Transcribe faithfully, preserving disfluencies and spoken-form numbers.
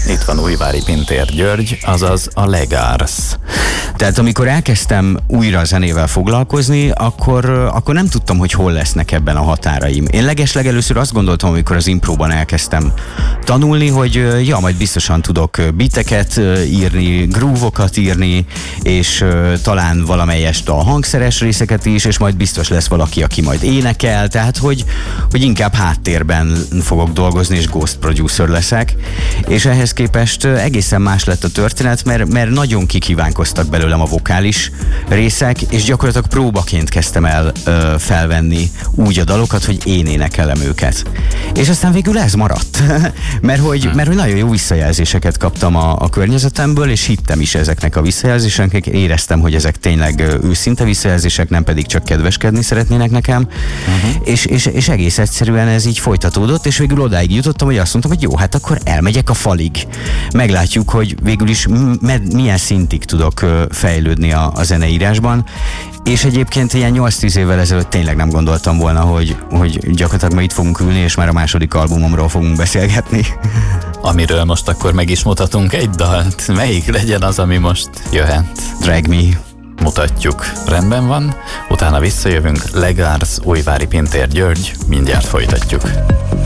Itt van Újvári Pintér György, azaz a Legars. Tehát amikor elkezdtem újra a zenével foglalkozni, akkor, akkor nem tudtam, hogy hol lesznek ebben a határaim. Én legeslegelőször azt gondoltam, amikor az impróban elkezdtem tanulni, hogy ja, majd biztosan tudok beateket írni, groove-okat írni, és talán valamelyest a hangszeres részeket is, és majd biztos lesz valaki, aki majd énekel, tehát hogy, hogy inkább háttérben fogok dolgozni, és ghost producer leszek. És ehhez képest egészen más lett a történet, mert, mert nagyon kikívánkoztak belőlem a vokális részek, és gyakorlatilag próbaként kezdtem el ö, felvenni úgy a dalokat, hogy én énekelem őket. És aztán végül ez maradt, mert, hogy, mert hogy nagyon jó visszajelzéseket kaptam a, a környezetemből, és hittem is ezeknek a visszajelzéseknek, éreztem, hogy ezek tényleg őszinte visszajelzések, nem pedig csak kedveskedni szeretnének nekem, uh-huh. és, és, és egész egyszerűen ez így folytatódott, és végül odáig jutottam, hogy azt mondtam, hogy jó, hát akkor elmegyek a falig. Meglátjuk, hogy végül is m- milyen szintig tudok fejlődni a, a zeneírásban, és egyébként ilyen nyolc-tíz évvel ezelőtt tényleg nem gondoltam volna, hogy, hogy gyakorlatilag ma itt fogunk ülni, és már a második albumomról fogunk beszélgetni. Amiről most akkor meg is mutatunk egy dalt. Melyik legyen az, ami most jöhet? Drag Me. Mutatjuk. Rendben van, utána visszajövünk. Legars, Újvári Pintér György, mindjárt folytatjuk.